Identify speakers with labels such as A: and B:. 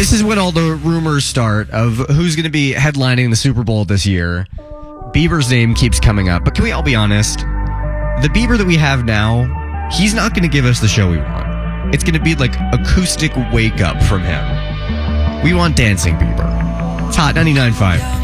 A: This is when all the rumors start of who's going to be headlining the Super Bowl this year. Bieber's name keeps coming up, but can we all be honest? The Bieber that we have now, he's not going to give us the show we want. It's going to be like acoustic wake up from him. We want dancing Bieber. It's Hot 99.5.